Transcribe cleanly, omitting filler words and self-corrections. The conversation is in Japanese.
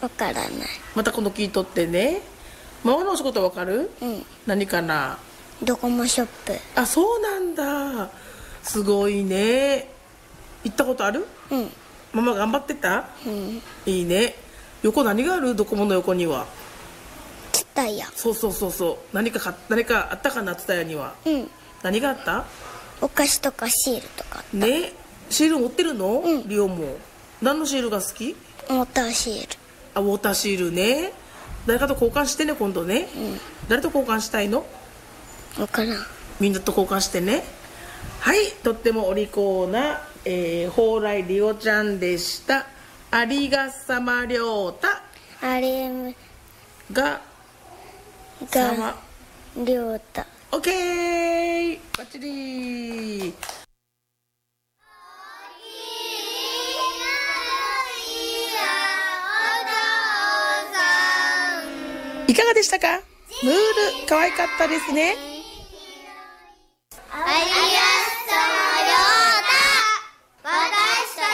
わからない。 また今度聞いとってね。ママのお仕事わかる？ うん。 何かな？ ドコモショップ。 あ、そうなんだ。すごいね。行ったことある？ うん。 ママ頑張ってた？ うん。 いいね。横何がある？ドコモの横には。 ツタヤ。 そう。何かあったかな、ツタヤには。 うん。 何があった？ お菓子とかシールとか。 ね。シール持ってるの？ うん。 リオも。何のシールが好き？ モーターシール。 あ、ウォーターシールね。誰かと交換してね、今度ね。 うん。 誰と交換したいの？ わからん。 みんなと交換してね。はい、とってもお利口な、蓬莱リオちゃんでした。ありがさまりょうたあれががりょうた。 オッケー、バッチリ。いかがでしたか？ムール可愛かったですね。 ありがとう。